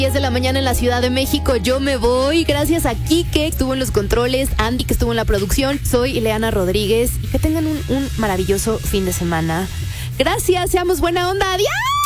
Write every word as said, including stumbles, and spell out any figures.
diez de la mañana en la Ciudad de México. Yo me voy. Gracias a Kike, que estuvo en los controles, Andy, que estuvo en la producción. Soy Ileana Rodríguez. Y que tengan un, un maravilloso fin de semana. Gracias, seamos buena onda. ¡Adiós!